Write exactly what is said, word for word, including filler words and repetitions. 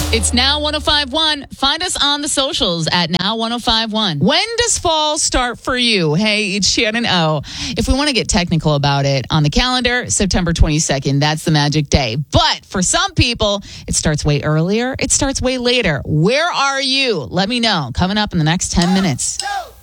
It's Now one oh five one. Find us on the socials at Now one oh five one. When does fall start for you? Hey, it's Shannon O. If we want to get technical about it, on the calendar, September twenty-second, that's the magic day. But for some people, it starts way earlier. It starts way later. Where are you? Let me know. Coming up in the next ten minutes. Go, go.